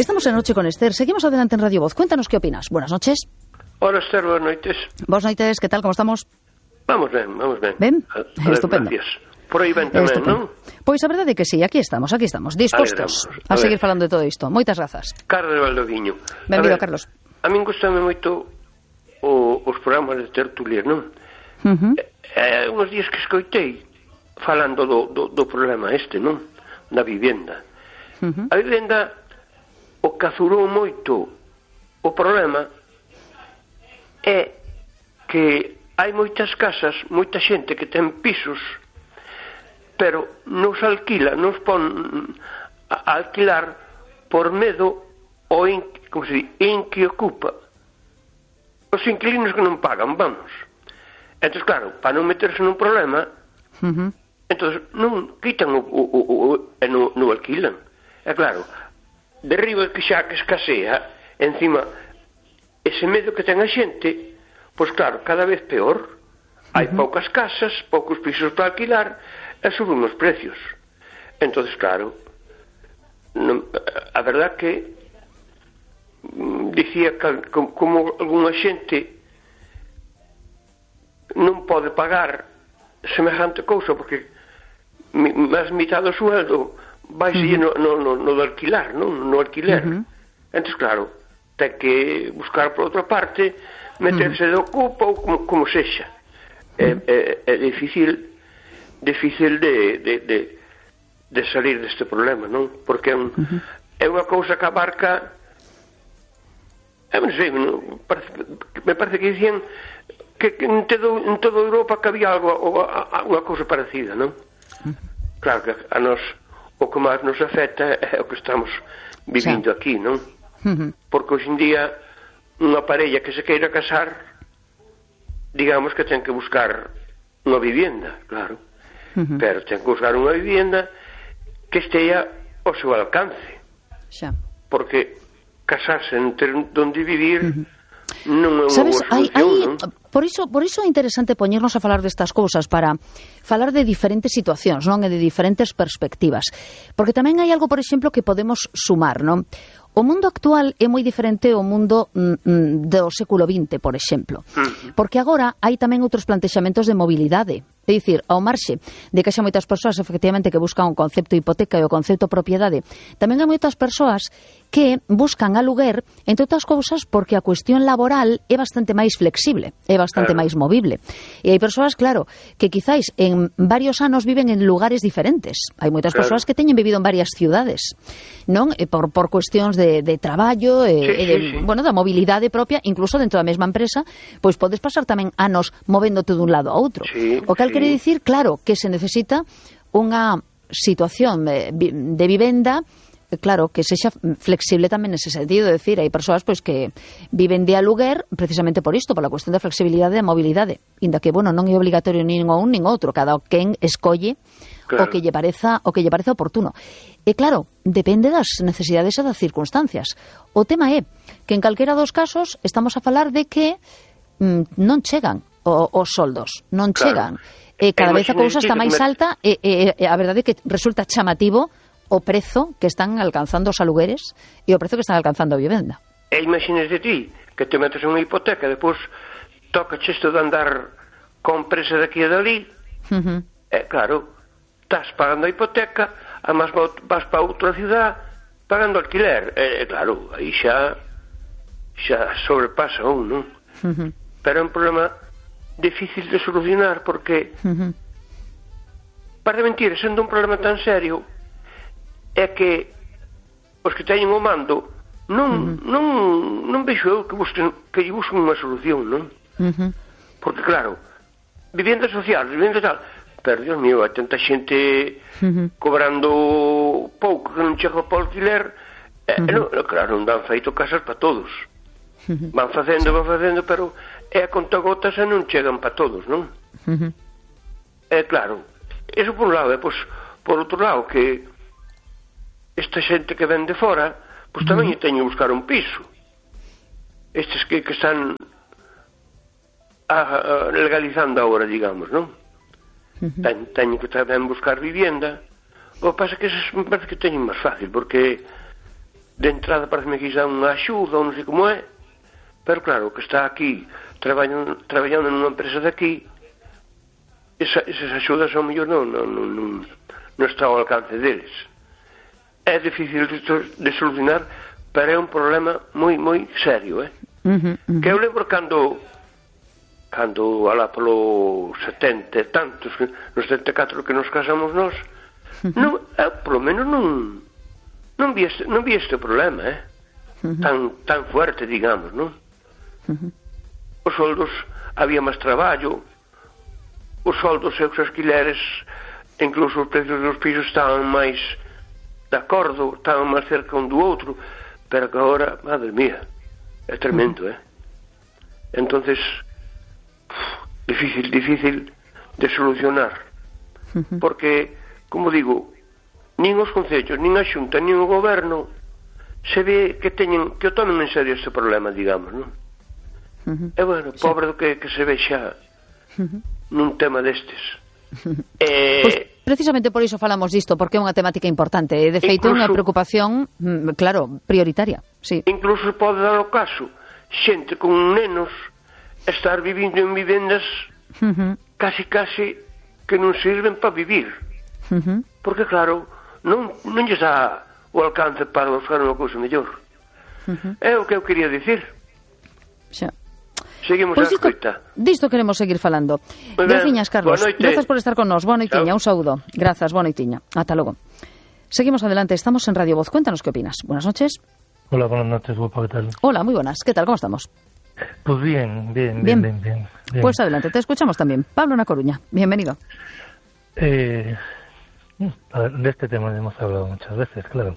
Estamos en Noche con Esther. Seguimos adelante en Radio Voz. Cuéntanos qué opinas. Buenas noches. Hola, Esther, buenas noites. Buenas noites, ¿qué tal? ¿Cómo estamos? Vamos ben, vamos ben. Ben? Estupendo. Gracias. Por aí ben tamén, non? Pois a verdade é que sí, aquí estamos, dispostos a seguir falando de todo isto. Moitas grazas. Carlos Valdoviño. Benvido, Carlos. A min gustame moito os programas de tertulias, non? Uns días que escoitei falando do problema este, non? Da vivenda. A vivenda o que azurou moito o problema é que hai moitas casas, moita xente que ten pisos, pero nos alquila, nos pon a alquilar por medo ou en que ocupa os inquilinos que non pagan, vamos. Entón, claro, para non meterse nun problema, entón non quitan e non alquilan. É claro, derriba que xa que escasea, encima, ese medo que ten a xente, pois claro, cada vez peor. Hai poucas casas, poucos pisos para alquilar, e suben os precios. Entón, claro, a verdad que dicía que como algunha xente non pode pagar semejante cousa, porque máis mitad do sueldo vai seguir no de alquilar, non? No alquiler. Entón, claro, ten que buscar por outra parte, meterse de ocupa ou como sexa. É difícil de salir deste problema, non? Porque é unha cousa que abarca, non sei, me parece que dicían que en toda Europa que había unha cousa parecida, non? Claro que a nós o que máis nos afecta é o que estamos vivindo aquí, non? Porque hoxe en día unha parella que se queira casar, digamos que ten que buscar unha vivienda, claro, pero ten que buscar unha vivienda que estea ao seu alcance, porque casarse en ter onde vivir non é unha boa solución, non? Por iso é interesante poñernos a falar destas cousas, para falar de diferentes situacións, non? E de diferentes perspectivas, porque tamén hai algo, por exemplo, que podemos sumar, non? O mundo actual é moi diferente ao mundo do século XX, por exemplo. Porque agora hai tamén outros plantexamentos de mobilidade. É dicir, ao marxe de que xa moitas persoas efectivamente que buscan o concepto hipoteca e o concepto propiedade, tamén hai moitas persoas que buscan aluguer, entre outras cousas, porque a cuestión laboral é bastante máis flexible, é bastante máis movible. E hai persoas, claro, que quizáis en varios anos viven en lugares diferentes. Hai moitas persoas que teñen vivido en varias ciudades, non? Por cuestións de traballo, bueno, da mobilidade propia, incluso dentro da mesma empresa, pois podes pasar tamén anos movéndote dun lado a outro. O cal quere dicir, claro, que se necesita unha situación de vivenda, claro, que sexa flexible tamén nese sentido, de decir, hai persoas pois que viven de aluguer precisamente por isto, pola cuestión da flexibilidade e da mobilidade, inda que, bueno, non é obligatorio nin un nin outro, cada quen escolle o que lle pareza oportuno. E claro, depende das necesidades e das circunstancias. O tema é que en calquera dos casos estamos a falar de que non chegan os soldos, non chegan. E cada vez a cousa está máis alta e a verdade é que resulta chamativo o prezo que están alcanzando os alugueres e o prezo que están alcanzando a vivenda. E imagínate ti que te metes en unha hipoteca, depois toca isto de andar con presa daqui e dali, claro, estás pagando a hipoteca, además vas para outra ciudad pagando alquiler, claro, aí xa sobrepasa non? Pero é un problema difícil de solucionar, porque para de mentir, sendo un problema tan serio, é que os que teñen o mando non vexo eu que lle busquen unha solución, non? Porque claro, vivenda social, vivenda tal, pero Dios mío, hai tanta xente cobrando pouco que non chega para o alquiler, claro, non dan feito casas para todos, van facendo, pero é a contagotas e non chegan para todos, non? Claro, eso por un lado, pois por outro lado, que esta xente que ven de fora, pois tamén teñen que buscar un piso. Estes que están legalizando agora, digamos, non? Teñen que tamén buscar vivienda. O que pasa é que me parece que teñen máis fácil, porque de entrada parece que xa unha axuda ou non sei como é, pero claro, que está aquí traballando nunha empresa de aquí, esas axudas ao mellor non está ao alcance deles. É difícil de solucionar, pero é un problema moi serio, que eu lembro cando alá polo 70 e tantos, no 74 que nos casamos nós, polo menos non vi este problema, tan fuerte, digamos, non? Os soldos, había máis traballo, os soldos e os alquileres, incluso os precios dos pisos estaban máis de acordo, estaban máis cerca un do outro, pero que agora, madre mía, é tremendo, entonces difícil de solucionar, porque, como digo, nin os concellos, nin a Xunta, nin o goberno se ve que o tomen en serio este problema, digamos, non? E bueno, pobre do que se vexa nun tema destes. Pois precisamente por iso falamos disto, porque é unha temática importante, e de feito é unha preocupación, claro, prioritaria. Sí. Incluso pode dar o caso xente con nenos estar vivindo en vivendas casi que non sirven para vivir, porque claro, non lles dá o alcance para buscar unha cousa mellor. É o que eu quería dicir. Xa. Seguimos a escoita. Disto queremos seguir falando. Graciñas, Carlos. Grazas por estar con nós. Boa noitiña, un saúdo. Grazas, boa noitiña. Ata logo. Seguimos adelante, estamos en Radio Voz. Cuéntanos qué opinas. Buenas noches. Hola, buenas noches, guapa, ¿qué tal? Hola, muy buenas. ¿Qué tal? ¿Cómo estamos? Pues bien. Pues adelante, te escuchamos también. Pablo Na Coruña, bienvenido. A ver, de este tema hemos hablado muchas veces, claro.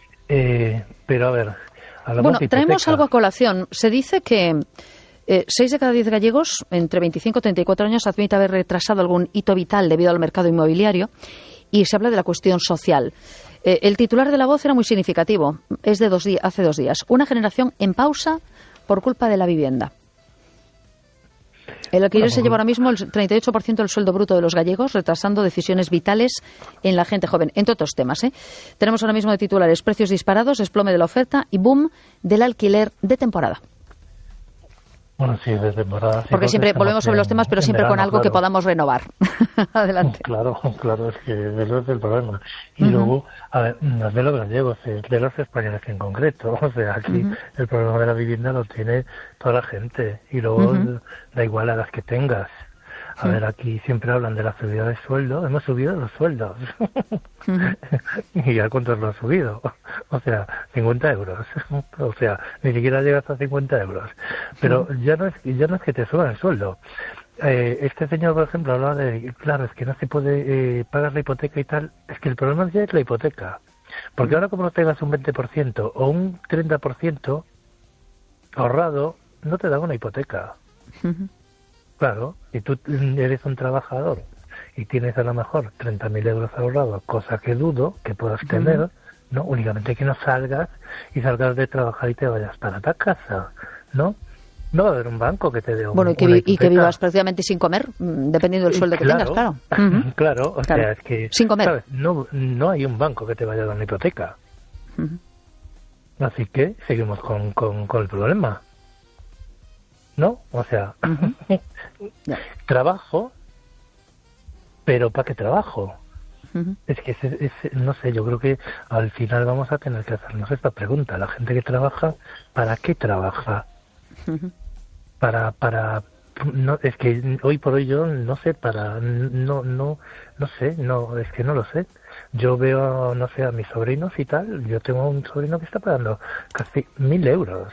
Pero a ver, bueno, traemos algo a colación. Se dice que 6 de cada 10 gallegos entre 25 y 34 años admite haber retrasado algún hito vital debido al mercado inmobiliario, y se habla de la cuestión social. El titular de La Voz era muy significativo. Es de hace 2 días. Una generación en pausa por culpa de la vivienda. El alquiler se lleva ahora mismo el 38% del sueldo bruto de los gallegos, retrasando decisiones vitales en la gente joven, entre otros temas. Tenemos ahora mismo de titulares: precios disparados, desplome de la oferta y boom del alquiler de temporada. Bueno, sí, de temporada. Sí, porque siempre volvemos sobre los temas, pero siempre verano, con algo que podamos renovar. Adelante. Claro, es que eso es el problema. Y luego, a ver, no es de los gallegos, es de los españoles en concreto. O sea, aquí el problema de la vivienda lo tiene toda la gente. Y luego da igual a las que tengas. A ver, aquí siempre hablan de la subida de sueldo. Hemos subido los sueldos. ¿Y a cuántos lo han subido? O sea, 50 euros. O sea, ni siquiera llegas a 50 euros. Pero ya no es que te suban el sueldo. Este señor, por ejemplo, hablaba de, claro, es que no se puede pagar la hipoteca y tal. Es que el problema ya es la hipoteca. Porque ahora, como no tengas un 20% o un 30% ahorrado, no te dan una hipoteca. Claro, si tú eres un trabajador y tienes a lo mejor 30.000 euros ahorrados, cosa que dudo que puedas tener, ¿no? Únicamente que no salgas de trabajar y te vayas para tu casa, ¿no? No va a haber un banco que te dé una y que vivas prácticamente sin comer, dependiendo del sueldo que tengas, claro. Claro, o sea, es que... Sin comer. ¿sabes? No hay un banco que te vaya a dar una hipoteca. Así que seguimos con el problema. ¿No? O sea, trabajo, pero ¿para qué trabajo? Es que no sé, yo creo que al final vamos a tener que hacernos esta pregunta. La gente que trabaja, ¿para qué trabaja? No, es que hoy por hoy yo no sé, no es que no lo sé. Yo veo, no sé, a mis sobrinos y tal. Yo tengo un sobrino que está pagando casi 1.000 euros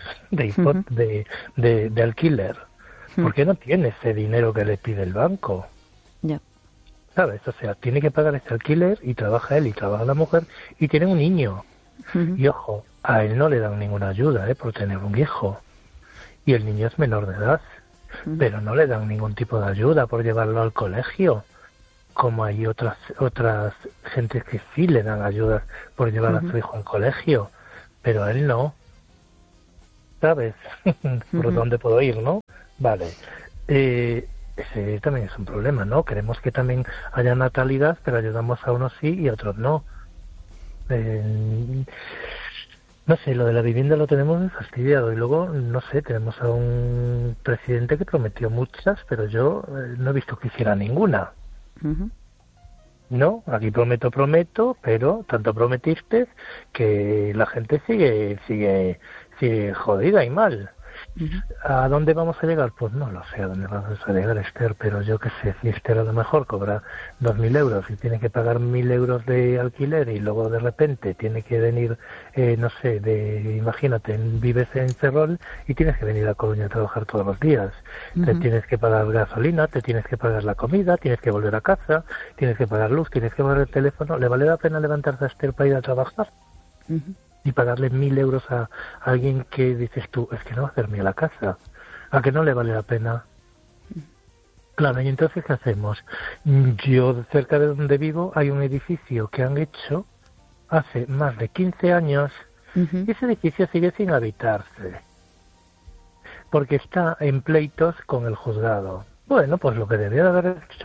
de alquiler. ¿Por qué no tiene ese dinero que le pide el banco? Ya. ¿Sabes? O sea, tiene que pagar ese alquiler y trabaja él y trabaja la mujer y tiene un niño. Y ojo, a él no le dan ninguna ayuda por tener un hijo. Y el niño es menor de edad. Pero no le dan ningún tipo de ayuda por llevarlo al colegio. Como hay otras gentes que sí le dan ayudas por llevar a su hijo al colegio, pero a él no. ¿Sabes? Por dónde puedo ir, ¿no? Vale. Ese también es un problema, ¿no? Queremos que también haya natalidad, pero ayudamos a unos sí y a otros no. No sé, lo de la vivienda lo tenemos muy fastidiado y luego, no sé, tenemos a un presidente que prometió muchas, pero yo no he visto que hiciera ninguna. Uh-huh. No, aquí prometo, pero tanto prometiste que la gente sigue jodida y mal. ¿A dónde vamos a llegar? Pues no lo sé a dónde vamos a llegar, Esther, pero yo qué sé, si Esther a lo mejor cobra 2.000 euros y tiene que pagar 1.000 euros de alquiler y luego de repente tiene que venir, no sé, imagínate, vives en Ferrol y tienes que venir a Coruña a trabajar todos los días. Te tienes que pagar gasolina, te tienes que pagar la comida, tienes que volver a casa, tienes que pagar luz, tienes que pagar el teléfono. ¿Le vale la pena levantarse a Esther para ir a trabajar? Y pagarle 1.000 euros a alguien que dices tú, es que no va a hacerme a la casa, ¿a que no le vale la pena? Claro, y entonces ¿qué hacemos? Yo, cerca de donde vivo, hay un edificio que han hecho hace más de 15 años y ese edificio sigue sin habitarse, porque está en pleitos con el juzgado. Bueno, pues lo que debería de haber hecho